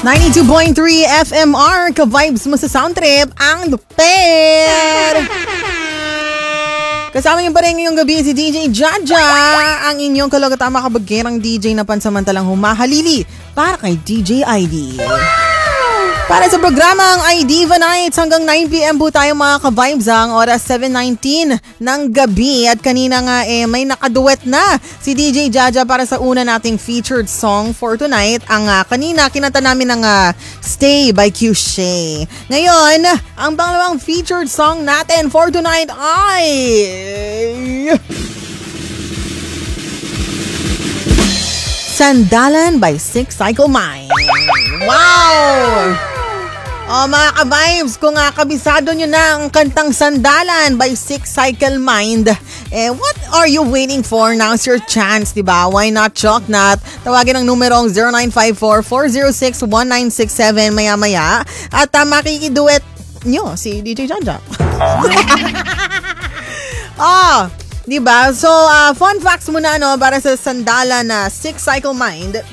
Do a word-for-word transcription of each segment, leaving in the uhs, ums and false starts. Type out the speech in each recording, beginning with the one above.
ninety-two point three F M R, ka-vibes mo sa sound trip, ang Lupet! Kasama niyo pa rin ngayong gabi si D J Jaja, ang inyong kalagatan makabagerang D J na pansamantalang humahalili para kay D J I D. Para sa programang I Diva Nights hanggang nine p.m. po tayo mga ka-vibes, ang oras seven nineteen ng gabi. At kanina nga eh may nakaduet na si D J Jaja para sa una nating featured song for tonight. Ang uh, kanina kinanta namin ng uh, Stay by Q Shay. Ngayon, ang pangalawang featured song natin for tonight ay Sandalan by Six Cycle Mind. Wow! Oh, mga ka-vibes, kung uh, kabisado nyo na ang kantang Sandalan by Six Cycle Mind, eh, what are you waiting for? Now's your chance, diba? Why not Choknat? Tawagin ang numerong zero nine five four, four zero six, one nine six seven maya-maya at uh, makikiduet nyo si D J Jaja. Oh, diba? So, uh, fun facts muna no, para sa Sandalan na Six Cycle Mind.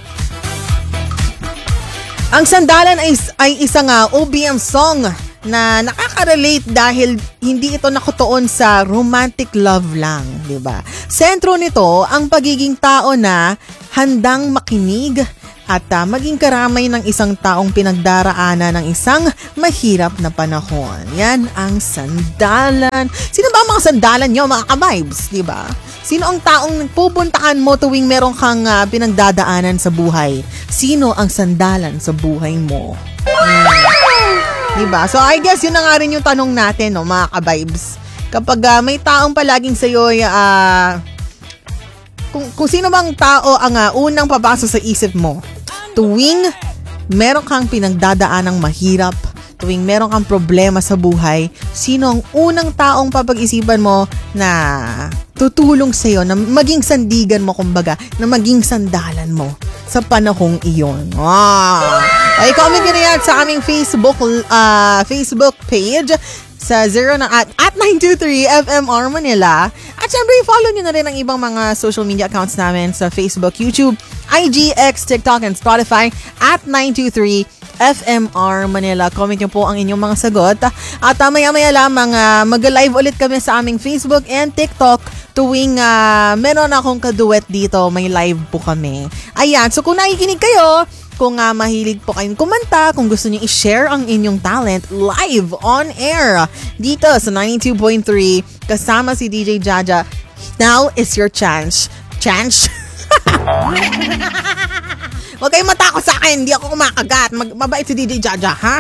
Ang Sandalan ay, ay isang uh, O B M song na nakaka-relate dahil hindi ito nakatuon sa romantic love lang, di ba? Sentro nito ang pagiging tao na handang makinig at uh, maging karamay ng isang taong pinagdaraanan ng isang mahirap na panahon. Yan ang Sandalan. Sino ba ang mga sandalan nyo, mga ka-vibes, di ba? Sino ang taong pupuntahan mo tuwing meron kang uh, pinagdadaanan sa buhay? Sino ang sandalan sa buhay mo? Hmm. Diba? So I guess yun na nga rin yung tanong natin, no, mga ka-vibes. Kapag uh, may taong palaging sa'yo, uh, kung, kung sino bang tao ang uh, unang papasok sa isip mo, tuwing meron kang pinagdadaanang mahirap, tuwing meron kang problema sa buhay, sino ang unang taong papag-isipan mo na tutulong sa'yo, na maging sandigan mo, kumbaga, na maging sandalan mo sa panahong iyon? Wow! Ay, comment nyo na yan sa aming Facebook uh, Facebook page sa zero na at, at nine two three F M R Manila. At syempre, follow nyo na rin ang ibang mga social media accounts namin sa Facebook, YouTube, I G, X, TikTok, and Spotify at nine two three F M R Manila. Comment nyo po ang inyong mga sagot. At uh, maya-maya lamang uh, mag-live ulit kami sa aming Facebook and TikTok tuwing uh, meron akong kaduet dito. May live po kami. Ayan, so kung nakikinig kayo, kung uh, mahilig po kayong kumanta, kung gusto niyo i-share ang inyong talent live on air dito sa ninety-two point three kasama si D J Jaja, now is your chance. Chance? Huwag kayong matakot sa akin, hindi ako kumakagat. Mag- mabait si D J Jaja, ha?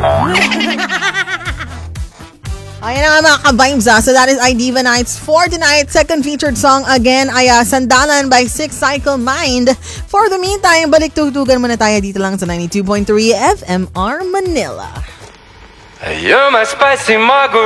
Ayan na nga mga ka-vibes, ah. So that is I Diva Nights for tonight. Second featured song again ay uh, Sandalan by Six Cycle Mind. For the meantime, balik tutugan muna tayo dito lang sa ninety-two point three F M R Manila. You're my spicy margarita.